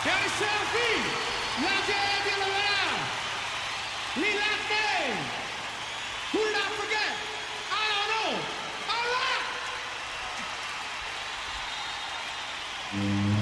Gary Selfie, la gente de la verdad, Lilate, who did I forget? I don't know. All right.